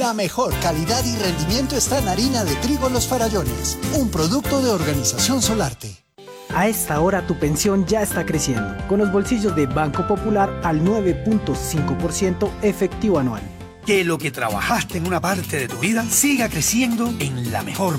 La mejor calidad y rendimiento está en harina de trigo Los Farallones, un producto de Organización Solarte. A esta hora tu pensión ya está creciendo, con los bolsillos de Banco Popular al 9.5% efectivo anual. Que lo que trabajaste en una parte de tu vida siga creciendo en la mejor